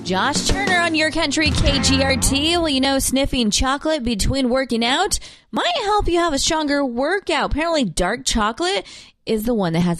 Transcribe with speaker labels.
Speaker 1: Josh Turner on Your Country KGRT. Well, you know, sniffing chocolate between working out might help you have a stronger workout. Apparently, dark chocolate is the one that has